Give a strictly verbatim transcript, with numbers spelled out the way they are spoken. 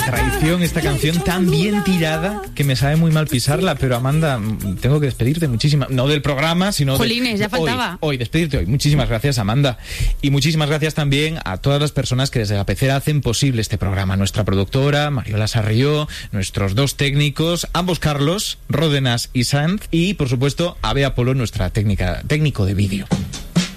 traición esta canción tan bien tirada que me sabe muy mal pisarla, pero Amanda, tengo que despedirte muchísimas, no del programa, sino Jolines, de, ya faltaba. Hoy, hoy, despedirte hoy. Muchísimas gracias, Amanda. Y muchísimas gracias también a todas las personas que desde la pecera hacen posible este programa. Nuestra productora, Mariola Sarrió, nuestros dos técnicos, ambos Carlos, Ródenas y Sanz, y por supuesto, a Bea Polo, nuestra técnica, técnico de vídeo.